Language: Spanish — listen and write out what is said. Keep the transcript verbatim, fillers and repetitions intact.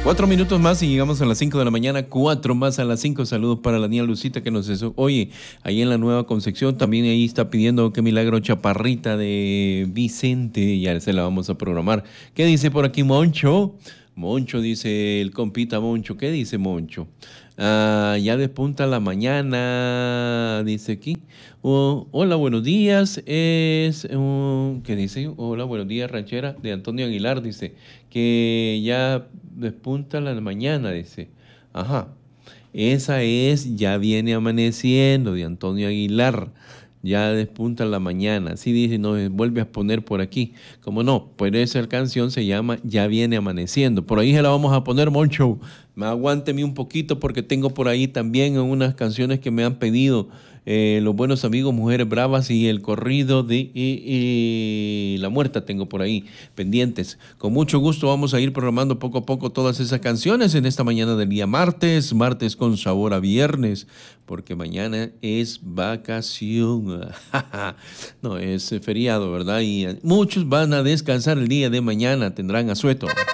Cuatro minutos más y llegamos a las cinco de la mañana, cuatro más a las cinco. Saludos para la niña Lucita que nos oye ahí en la Nueva Concepción. También ahí está pidiendo qué milagro Chaparrita de Vicente. Ya se la vamos a programar. ¿Qué dice por aquí Moncho? Moncho dice el compita Moncho. ¿Qué dice Moncho? Ah, ya despunta la mañana, dice aquí. Oh, hola, buenos días. Es, uh, ¿qué dice? Hola, buenos días, ranchera de Antonio Aguilar. Dice que ya despunta la mañana, dice. Ajá. Esa es Ya viene amaneciendo de Antonio Aguilar. Ya despunta la mañana. Así dice, nos vuelve a poner por aquí. Como no, pues esa canción se llama Ya viene amaneciendo. Por ahí se la vamos a poner, Moncho. Aguánteme un poquito porque tengo por ahí también unas canciones que me han pedido eh, los buenos amigos Mujeres Bravas y el corrido de eh, eh, La Muerta tengo por ahí pendientes. Con mucho gusto vamos a ir programando poco a poco todas esas canciones en esta mañana del día martes, martes con sabor a viernes, porque mañana es vacación. No, es feriado, ¿verdad? Y muchos van a descansar el día de mañana, tendrán asueto.